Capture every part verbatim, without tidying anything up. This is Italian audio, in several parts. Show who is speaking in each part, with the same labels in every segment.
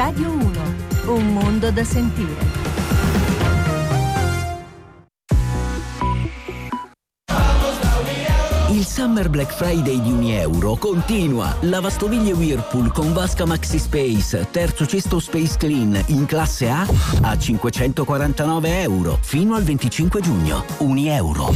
Speaker 1: Radio uno, un mondo da sentire.
Speaker 2: Il Summer Black Friday di Unieuro continua. Lavastoviglie Whirlpool con vasca Maxi Space, terzo cesto Space Clean in classe A a cinquecentoquarantanove euro fino al venticinque giugno. Unieuro.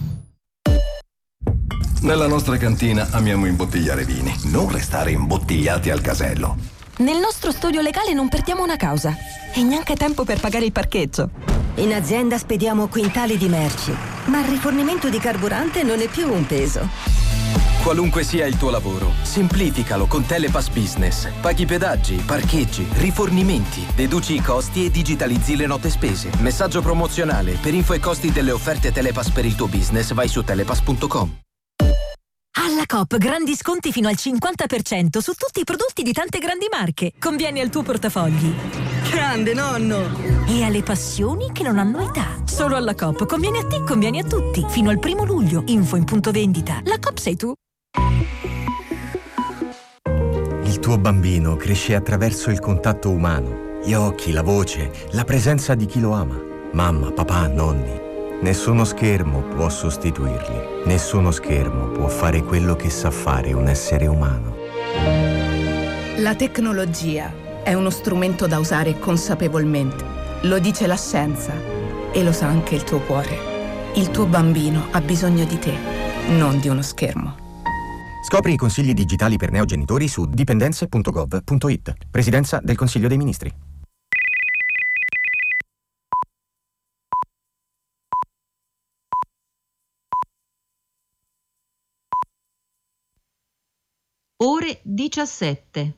Speaker 3: Nella nostra cantina amiamo imbottigliare vini, non restare imbottigliati al casello.
Speaker 4: Nel nostro studio legale non perdiamo una causa e neanche tempo per pagare il parcheggio.
Speaker 5: In azienda spediamo quintali di merci, ma il rifornimento di carburante non è più un peso.
Speaker 6: Qualunque sia il tuo lavoro, semplificalo con Telepass Business. Paghi pedaggi, parcheggi, rifornimenti, deduci i costi e digitalizzi le note spese. Messaggio promozionale. Per info e costi delle offerte Telepass per il tuo business vai su telepass punto com.
Speaker 4: Alla Coop grandi sconti fino al cinquanta per cento su tutti i prodotti di tante grandi marche. Convieni al tuo portafogli.
Speaker 5: Grande nonno!
Speaker 4: E alle passioni che non hanno età. Solo alla Coop conviene a te, conviene a tutti. Fino al primo luglio. Info in punto vendita. La Coop sei tu.
Speaker 7: Il tuo bambino cresce attraverso il contatto umano. Gli occhi, la voce, la presenza di chi lo ama. Mamma, papà, nonni. Nessuno schermo può sostituirli. Nessuno schermo può fare quello che sa fare un essere umano.
Speaker 8: La tecnologia è uno strumento da usare consapevolmente. Lo dice la scienza e lo sa anche il tuo cuore. Il tuo bambino ha bisogno di te, non di uno schermo.
Speaker 7: Scopri i consigli digitali per neogenitori su dipendenze punto gov punto it. Presidenza del Consiglio dei Ministri.
Speaker 1: Ore diciassette.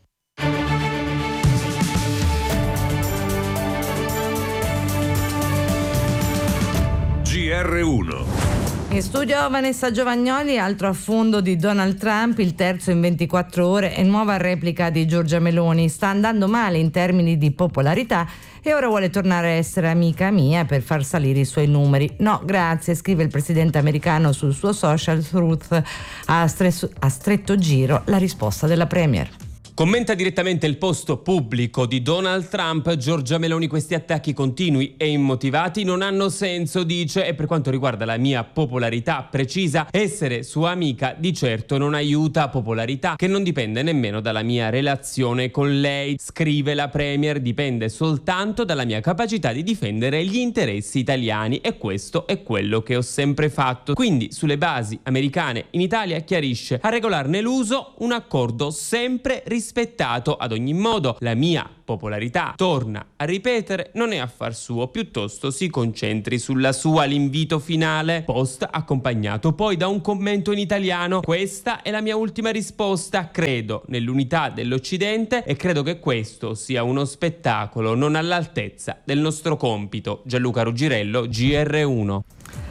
Speaker 9: G R uno.
Speaker 10: In studio Vanessa Giovagnoli, altro affondo di Donald Trump, il terzo in ventiquattro ore e nuova replica di Giorgia Meloni. Sta andando male in termini di popolarità e ora vuole tornare a essere amica mia per far salire i suoi numeri. No, grazie, scrive il presidente americano sul suo social Truth, a, stres- a stretto giro la risposta della premier.
Speaker 11: Commenta direttamente il post pubblico di Donald Trump. Giorgia Meloni: questi attacchi continui e immotivati non hanno senso, dice, e per quanto riguarda la mia popolarità precisa, essere sua amica di certo non aiuta, popolarità che non dipende nemmeno dalla mia relazione con lei. Scrive la premier: dipende soltanto dalla mia capacità di difendere gli interessi italiani e questo è quello che ho sempre fatto. Quindi sulle basi americane in Italia, chiarisce, a regolarne l'uso un accordo sempre rispettato rispettato ad ogni modo. La mia popolarità, torna a ripetere, non è affar suo, piuttosto si concentri sulla sua. L'invito finale, post accompagnato poi da un commento in italiano: questa è la mia ultima risposta, credo nell'unità dell'Occidente e credo che questo sia uno spettacolo non all'altezza del nostro compito. Gianluca Ruggirello, G R uno.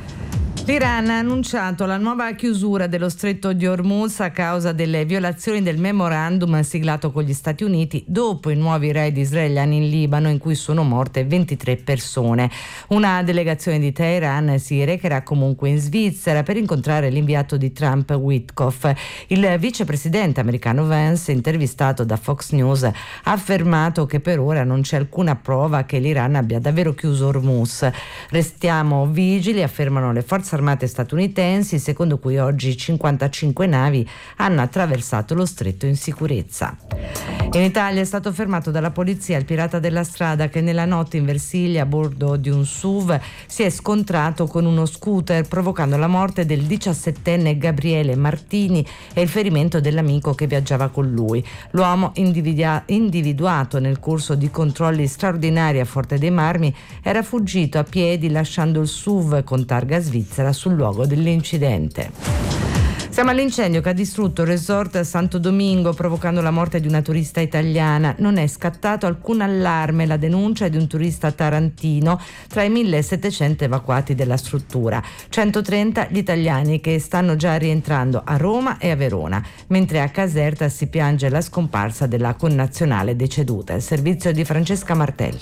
Speaker 10: L'Iran ha annunciato la nuova chiusura dello stretto di Hormuz a causa delle violazioni del memorandum siglato con gli Stati Uniti dopo i nuovi raid israeliani in Libano, in cui sono morte ventitré persone. Una delegazione di Teheran si recherà comunque in Svizzera per incontrare l'inviato di Trump Witkoff. Il vicepresidente americano Vance, intervistato da Fox News, ha affermato che per ora non c'è alcuna prova che l'Iran abbia davvero chiuso Hormuz. Restiamo vigili, affermano le forze armate statunitensi, secondo cui oggi cinquantacinque navi hanno attraversato lo stretto in sicurezza. In Italia è stato fermato dalla polizia il pirata della strada che nella notte in Versilia a bordo di un S U V si è scontrato con uno scooter, provocando la morte del diciassettenne Gabriele Martini e il ferimento dell'amico che viaggiava con lui. L'uomo, individia- individuato nel corso di controlli straordinari a Forte dei Marmi, era fuggito a piedi lasciando il S U V con targa svizzera sul luogo dell'incidente. Siamo all'incendio che ha distrutto il resort Santo Domingo, provocando la morte di una turista italiana. Non è scattato alcun allarme. La denuncia è di un turista tarantino tra i millesettecento evacuati della struttura. centotrenta gli italiani che stanno già rientrando a Roma e a Verona, mentre a Caserta si piange la scomparsa della connazionale deceduta. Il servizio di Francesca Martelli.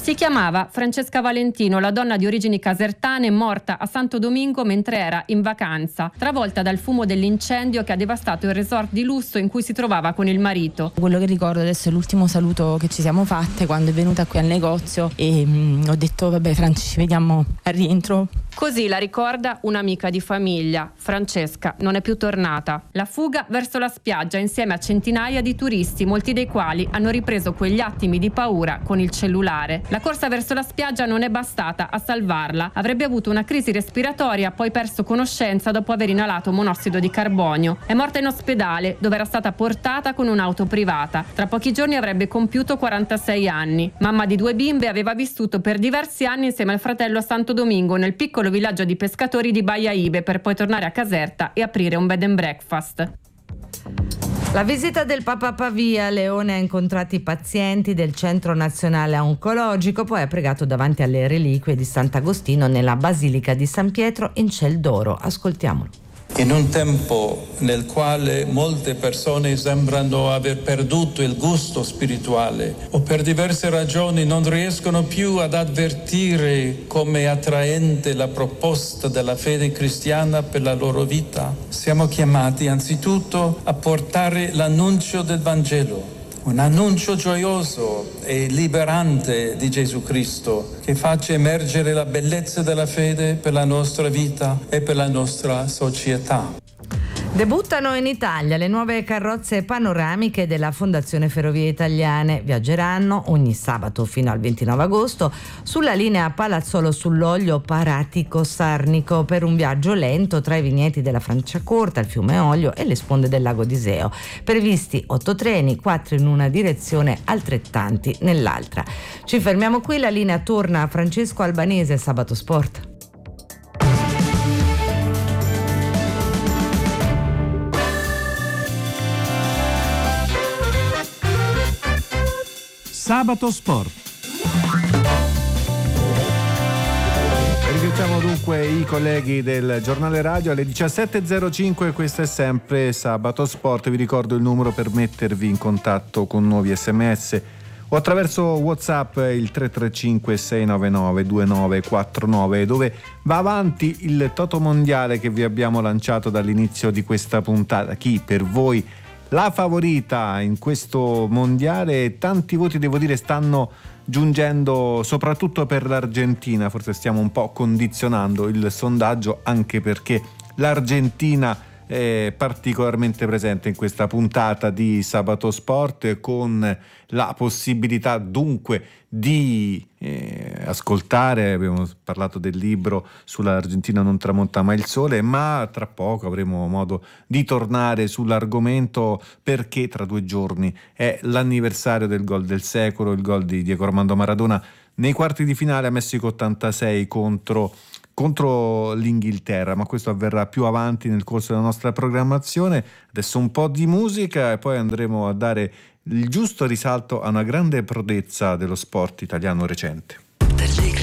Speaker 12: Si chiamava Francesca Valentino, la donna di origini casertane morta a Santo Domingo mentre era in vacanza, travolta dal fumo dell'incendio che ha devastato il resort di lusso in cui si trovava con il marito.
Speaker 13: Quello che ricordo adesso è l'ultimo saluto che ci siamo fatte quando è venuta qui al negozio e mh, ho detto vabbè Franci, ci vediamo al rientro.
Speaker 12: Così la ricorda un'amica di famiglia. Francesca non è più tornata. La fuga verso la spiaggia insieme a centinaia di turisti, molti dei quali hanno ripreso quegli attimi di paura con il cellulare. La corsa verso la spiaggia non è bastata a salvarla. Avrebbe avuto una crisi respiratoria, poi perso conoscenza dopo aver inalato monossido di carbonio. È morta in ospedale, dove era stata portata con un'auto privata. Tra pochi giorni avrebbe compiuto quarantasei anni. Mamma di due bimbe, aveva vissuto per diversi anni insieme al fratello a Santo Domingo, nel piccolo villaggio di pescatori di Baia Ibe, per poi tornare a Caserta e aprire un bed and breakfast.
Speaker 10: La visita del Papa a Pavia, Leone ha incontrato i pazienti del Centro Nazionale Oncologico, poi ha pregato davanti alle reliquie di Sant'Agostino nella Basilica di San Pietro in Ciel d'Oro. Ascoltiamolo.
Speaker 14: In un tempo nel quale molte persone sembrano aver perduto il gusto spirituale o per diverse ragioni non riescono più ad avvertire come attraente la proposta della fede cristiana per la loro vita, siamo chiamati anzitutto a portare l'annuncio del Vangelo. Un annuncio gioioso e liberante di Gesù Cristo che faccia emergere la bellezza della fede per la nostra vita e per la nostra società.
Speaker 10: Debuttano in Italia le nuove carrozze panoramiche della Fondazione Ferrovie Italiane. Viaggeranno ogni sabato fino al ventinove agosto sulla linea Palazzolo sull'Oglio Paratico-Sarnico per un viaggio lento tra i vigneti della Franciacorta, il fiume Oglio e le sponde del lago d'Iseo. Previsti otto treni, quattro in una direzione, altrettanti nell'altra. Ci fermiamo qui, la linea torna a Francesco Albanese, Sabato Sport.
Speaker 15: Sabato Sport. Ringraziamo dunque i colleghi del giornale radio alle diciassette e zero cinque. Questo è sempre Sabato Sport. Vi ricordo il numero per mettervi in contatto con nuovi sms o attraverso WhatsApp, il tre tre cinque sei nove nove due nove quattro nove, dove va avanti il Toto Mondiale che vi abbiamo lanciato dall'inizio di questa puntata. Chi per voi la favorita in questo mondiale? Tanti voti, devo dire, stanno giungendo soprattutto per l'Argentina. Forse stiamo un po' condizionando il sondaggio, anche perché l'Argentina è particolarmente presente in questa puntata di Sabato Sport, con la possibilità dunque di eh, ascoltare, abbiamo parlato del libro sull'Argentina non tramonta mai il sole, ma tra poco avremo modo di tornare sull'argomento, perché tra due giorni è l'anniversario del gol del secolo, il gol di Diego Armando Maradona nei quarti di finale a Messico ottantasei contro contro l'Inghilterra, ma questo avverrà più avanti nel corso della nostra programmazione. Adesso un po' di musica e poi andremo a dare il giusto risalto a una grande prodezza dello sport italiano recente.